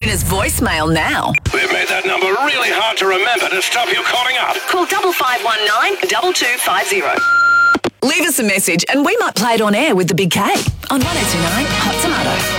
Katrina's voicemail now. We've made that number really hard to remember to stop you calling up. Call 5519 2250. Leave us a message and we might play it on air with the Big K on 1029 Hot Tomato.